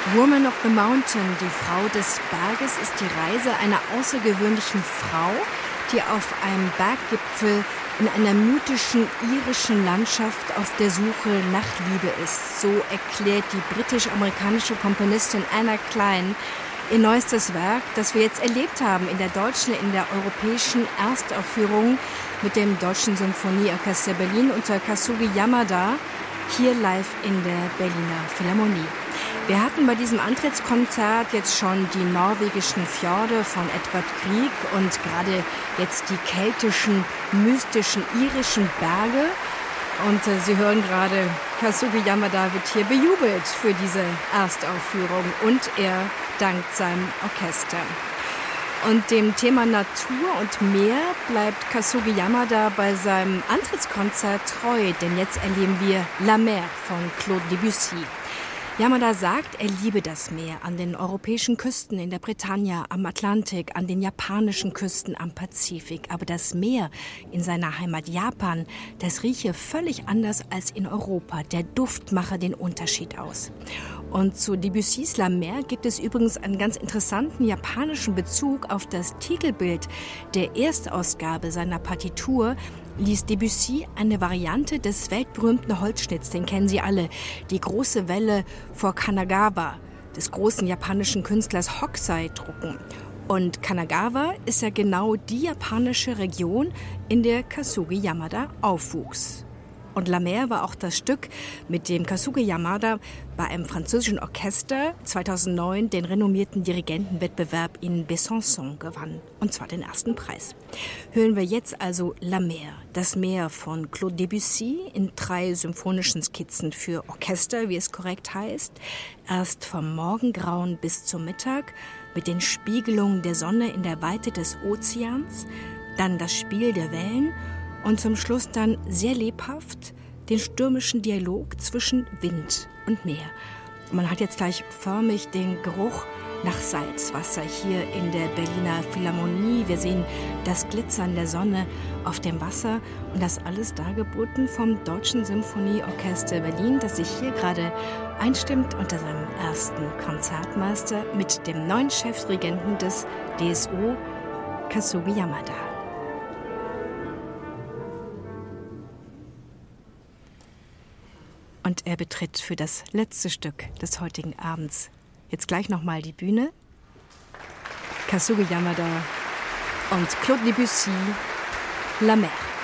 Woman of the Mountain, die Frau des Berges, ist die Reise einer außergewöhnlichen Frau, die auf einem Berggipfel in einer mythischen irischen Landschaft auf der Suche nach Liebe ist. So erklärt die britisch-amerikanische Komponistin Anna Klein ihr neuestes Werk, das wir jetzt erlebt haben in der deutschen, in der europäischen Erstaufführung mit dem Deutschen Symphonieorchester Berlin unter Kasugi Yamada, hier live in der Berliner Philharmonie. Wir hatten bei diesem Antrittskonzert jetzt schon die norwegischen Fjorde von Edvard Grieg und gerade jetzt die keltischen, mystischen, irischen Berge. Und Sie hören gerade, Kasugi Yamada wird hier bejubelt für diese Erstaufführung und er dankt seinem Orchester. Und dem Thema Natur und Meer bleibt Kasugi Yamada bei seinem Antrittskonzert treu, denn jetzt erleben wir La Mer von Claude Debussy. Yamada sagt, er liebe das Meer an den europäischen Küsten, in der Bretagne, am Atlantik, an den japanischen Küsten, am Pazifik. Aber das Meer in seiner Heimat Japan, das rieche völlig anders als in Europa. Der Duft mache den Unterschied aus. Und zu Debussys La Mer gibt es übrigens einen ganz interessanten japanischen Bezug auf das Titelbild der Erstausgabe seiner Partitur. Ließ Debussy eine Variante des weltberühmten Holzschnitts, den kennen Sie alle, die große Welle vor Kanagawa, des großen japanischen Künstlers Hokusai, drucken. Und Kanagawa ist ja genau die japanische Region, in der Kasugi Yamada aufwuchs. Und La Mer war auch das Stück, mit dem Kasugi Yamada bei einem französischen Orchester 2009 den renommierten Dirigentenwettbewerb in Besançon gewann. Und zwar den ersten Preis. Hören wir jetzt also La Mer, das Meer von Claude Debussy in 3 symphonischen Skizzen für Orchester, wie es korrekt heißt. Erst vom Morgengrauen bis zum Mittag mit den Spiegelungen der Sonne in der Weite des Ozeans, dann das Spiel der Wellen und zum Schluss dann sehr lebhaft den stürmischen Dialog zwischen Wind und Meer. Und man hat jetzt gleich förmlich den Geruch nach Salzwasser hier in der Berliner Philharmonie. Wir sehen das Glitzern der Sonne auf dem Wasser und das alles dargeboten vom Deutschen Symphonieorchester Berlin, das sich hier gerade einstimmt unter seinem ersten Konzertmeister mit dem neuen Chefdirigenten des DSO, Kasugi Yamada. Und er betritt für das letzte Stück des heutigen Abends jetzt gleich nochmal die Bühne. Kasugi Yamada und Claude Debussy, La Mer.